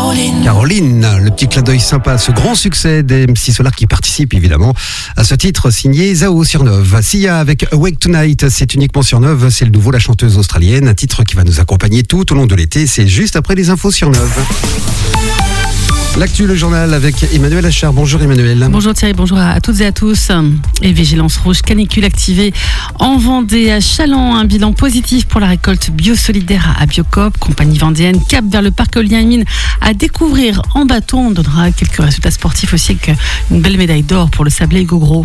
Caroline, le petit clin d'œil sympa à ce grand succès des MC Solar qui participe évidemment à ce titre signé Zao sur Neuve. Sia avec Awake Tonight, c'est uniquement sur Neuve, c'est le nouveau La Chanteuse Australienne, un titre qui va nous accompagner tout au long de l'été, c'est juste après les infos sur Neuve. L'actu, le journal avec Emmanuel Achard. Bonjour Emmanuel. Bonjour Thierry, bonjour à toutes et à tous. Et vigilance rouge canicule activée en Vendée, à Challans. Un bilan positif pour la récolte biosolidaire à Biocop. Compagnie vendéenne cap vers le parc éolien et mine à découvrir en bateau. On donnera quelques résultats sportifs aussi avec une belle médaille d'or pour le sablé Gogro.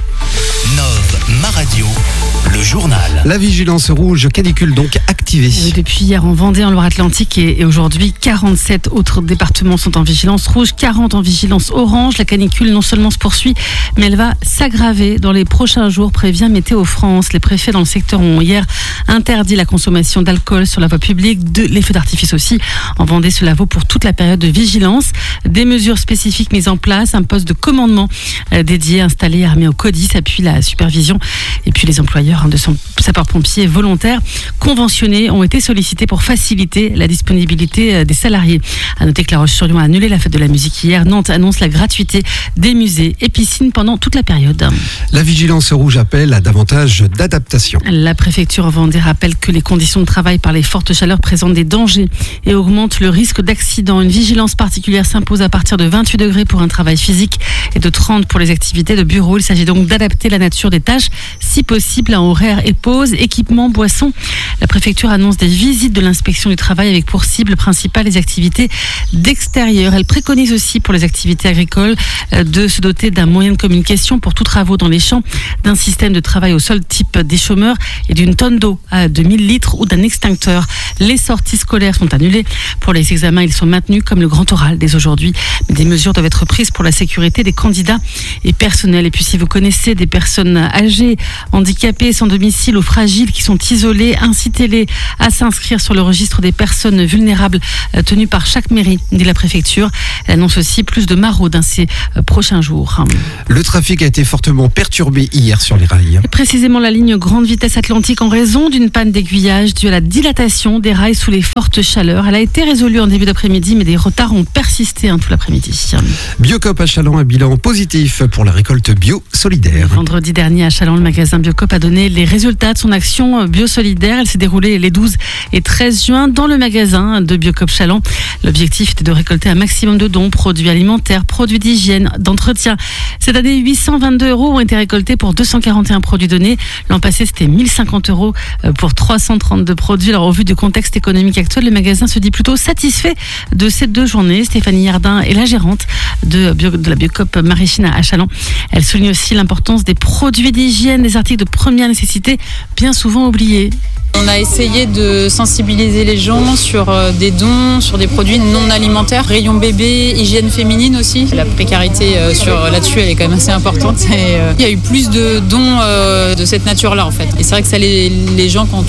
Neuve, ma radio, le journal. La vigilance rouge canicule donc activée. Oui, depuis hier en Vendée, en Loire-Atlantique et aujourd'hui 47 autres départements sont en vigilance rouge, 40 en vigilance orange. La canicule non seulement se poursuit, mais elle va s'aggraver dans les prochains jours, prévient Météo France. Les préfets dans le secteur ont hier interdit la consommation d'alcool sur la voie publique, les feux d'artifice aussi. En Vendée, cela vaut pour toute la période de vigilance. Des mesures spécifiques mises en place, un poste de commandement dédié installé armé au CODIS appuie la supervision. Et puis les employeurs de sapeurs-pompiers volontaires conventionnés ont été sollicités pour faciliter la disponibilité des salariés. À noter que La Roche-sur-Yon a annulé la fête de la musique hier. Nantes annonce la gratuité des musées et piscines pendant toute la période. La vigilance rouge appelle à davantage d'adaptation. La préfecture Vendée rappelle que les conditions de travail par les fortes chaleurs présentent des dangers et augmentent le risque d'accident. Une vigilance particulière s'impose à partir de 28 degrés pour un travail physique et de 30 pour les activités de bureau. Il s'agit donc d'adapter la nature des tâches, si possible à horaires et pauses, équipements, boissons. La préfecture annonce des visites de l'inspection du travail avec pour cible principale les activités d'extérieur. Elle préconise aussi pour les activités agricoles de se doter d'un moyen de communication pour tous travaux dans les champs, d'un système de travail au sol type des chômeurs et d'une tonne d'eau à 2000 litres ou d'un extincteur. Les sorties scolaires sont annulées. Pour les examens, ils sont maintenus comme le grand oral dès aujourd'hui. Mais des mesures doivent être prises pour la sécurité des candidats et personnels. Et puis si vous connaissez des personnes âgées, handicapées, sans domicile ou fragiles qui sont isolées, incitez-les à s'inscrire sur le registre des personnes vulnérables tenu par chaque mairie, dit la préfecture. Elle annonce aussi plus de maraudes ces prochains jours. Le trafic a été fortement perturbé hier sur les rails. Et précisément la ligne grande vitesse Atlantique en raison d'une panne d'aiguillage due à la dilatation des rails sous les fortes chaleurs. Elle a été résolue en début d'après-midi, mais des retards ont persisté tout l'après-midi. Biocop à Challans, un bilan positif pour la récolte bio solidaire. Vendredi dernier à Challans, le magasin Biocop a donné les résultats de son action bio solidaire. Elle s'est déroulée les 12 et 13 juin dans le magasin de Biocop Challans. L'objectif était de récolter un maximum de dons, produits alimentaires, produits d'hygiène, d'entretien. Cette année, 822 € ont été récoltés pour 241 produits donnés. L'an passé, c'était 1050 € pour 332 produits. Alors, au vu du contexte économique actuel, le magasin se dit plutôt satisfait de ces 2 journées. Stéphanie Yardin est la gérante de la Biocop Maraîchine à Challans. Elle souligne aussi l'importance des produits d'hygiène, des articles de première nécessité, bien souvent oubliés. On a essayé de sensibiliser les gens sur des dons, sur des produits non alimentaires, rayon bébé, hygiène féminine aussi. La précarité là-dessus, elle est quand même assez importante. Il y a eu plus de dons de cette nature-là en fait. Et c'est vrai que ça, les gens, quand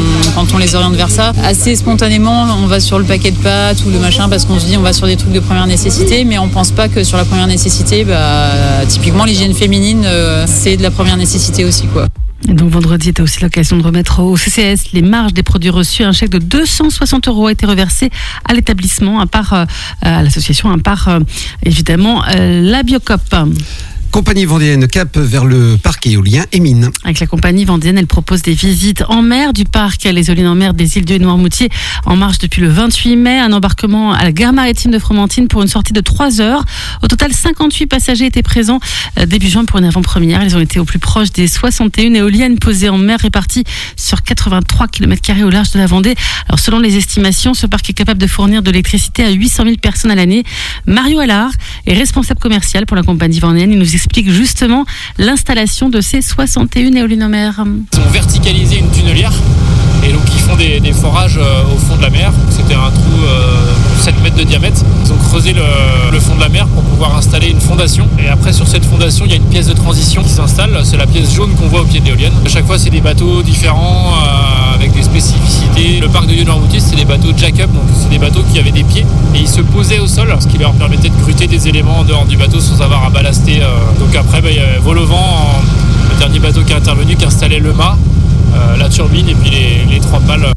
on les oriente vers ça, assez spontanément, on va sur le paquet de pâtes ou le machin parce qu'on se dit on va sur des trucs de première nécessité, mais on pense pas que sur la première nécessité, typiquement l'hygiène féminine, c'est de la première nécéssité aussi quoi. Et donc vendredi était aussi l'occasion de remettre au CCS les marges des produits reçus. Un chèque de 260 € a été reversé à l'établissement, à part à l'association, à part évidemment la Biocop. Compagnie vendéenne cap vers le parc éolien et mine. Avec la compagnie vendéenne, elle propose des visites en mer du parc, les éoliennes en mer des îles Dieu et Noirmoutier, en marche depuis le 28 mai. Un embarquement à la gare maritime de Fromentine pour une sortie de 3 heures. Au total, 58 passagers étaient présents début juin pour une avant-première. Ils ont été au plus proche des 61 éoliennes posées en mer réparties sur 83 km² au large de la Vendée. Alors, selon les estimations, ce parc est capable de fournir de l'électricité à 800 000 personnes à l'année. Mario Allard est responsable commercial pour la compagnie vendéenne. Il nous explique justement l'installation de ces 61 éoliennes en mer. Ils ont verticalisé une tunnelière et donc ils font des forages au fond de la mer. C'était un trou de 7 mètres de diamètre. Ils ont creusé le fond de la mer pour pouvoir installer une fondation. Et après sur cette fondation, il y a une pièce de transition qui s'installe. C'est la pièce jaune qu'on voit au pied de l'éolienne. À chaque fois, c'est des bateaux différents avec des spécificités. Le parc de Dieu-Noirmoutier, c'est des bateaux jack-up, donc c'est des bateaux qui avaient des pieds et ils se posaient au sol, ce qui leur permettait de gruter des éléments en dehors du bateau sans avoir à ballaster. Donc après, il y avait Vol-au-Vent, le dernier bateau qui est intervenu, qui installait le mât, la turbine et puis les 3 pales.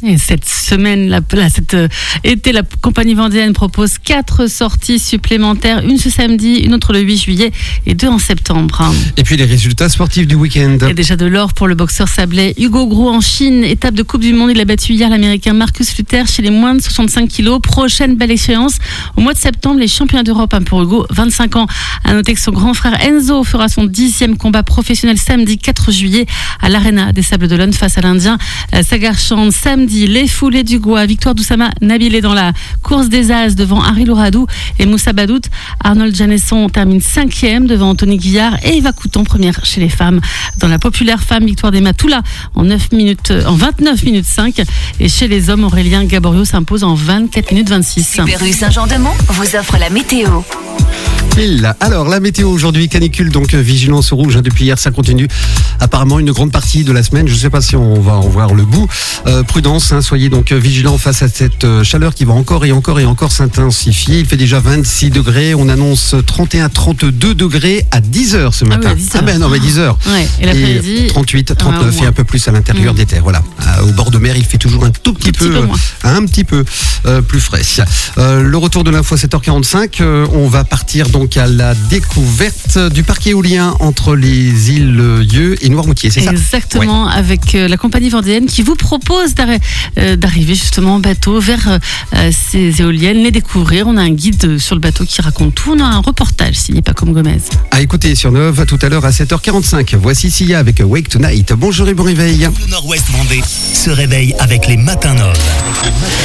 Et cette semaine, cet été, la compagnie vendéenne propose 4 sorties supplémentaires, une ce samedi, une autre le 8 juillet et 2 en septembre. Et puis les résultats sportifs du week-end. Il y a déjà de l'or pour le boxeur sablais Hugo Gros en Chine, étape de Coupe du Monde. Il a battu hier l'Américain Marcus Luther chez les moins de 65 kilos. Prochaine belle échéance au mois de septembre, les championnats d'Europe pour Hugo, 25 ans. À noter que son grand frère Enzo fera son 10e combat professionnel samedi 4 juillet à l'Arena des Sables d'Olonne face à l'Indien Sagar Chand. Samedi, les foulées du Goa, victoire d'Oussama Nabilé dans la course des As devant Harry Louradou et Moussa Badout. Arnold Janesson termine 5e devant Anthony Guillard et Eva Couton première chez les femmes. Dans la populaire femme, victoire d'Emma Toula en 29 minutes 5. Et chez les hommes, Aurélien Gaborio s'impose en 24 minutes 26. Super U Saint-Jean-de-Mont vous offre la météo. Alors, la météo aujourd'hui, canicule, donc vigilance rouge depuis hier, ça continue. Apparemment, une grande partie de la semaine. Je ne sais pas si on va en voir le bout. Prudence, soyez donc vigilants face à cette chaleur qui va encore et encore s'intensifier. Il fait déjà 26 degrés. On annonce 31-32 degrés à 10h ce matin. Ah oui, à 10h. Ah ben non, mais 10h. Ouais, et l'après-midi 38, 39 et un peu plus à l'intérieur des terres. Voilà. Au bord de mer, il fait toujours un tout petit peu plus frais. Le retour de l'info à 7h45. On va partir donc à la découverte du parc éolien entre les îles Yeux et Noirmoutier, c'est ça? Exactement, avec la compagnie vendéenne qui vous propose d'arriver justement en bateau vers ces éoliennes, les découvrir. On a un guide sur le bateau qui raconte tout. On a un reportage signé Paco Gomez. À écouter sur Neuve tout à l'heure à 7h45. Voici Sia avec Wake Tonight. Bonjour et bon réveil. Le Nord-Ouest Vendée se réveille avec les matins Neuve.